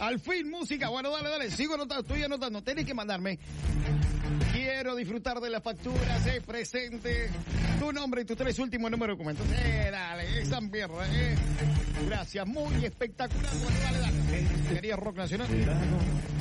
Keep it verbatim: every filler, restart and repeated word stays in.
Al fin, música. Bueno, dale, dale. Sigo anotando. Estoy anotando. Tienes que mandarme. Quiero disfrutar de la factura. Sé presente. Tu nombre y tus tres últimos números de documentos. Eh, dale. Esa mierda, eh. Gracias. Muy espectacular. Bueno, dale, dale. Quería rock nacional.